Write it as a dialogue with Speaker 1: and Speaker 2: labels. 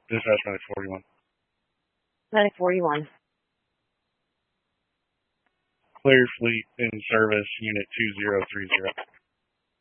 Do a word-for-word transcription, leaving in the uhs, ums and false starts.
Speaker 1: Dispatch Medic forty-one.
Speaker 2: Medic forty-one.
Speaker 1: Clear fleet in service, unit two zero three zero.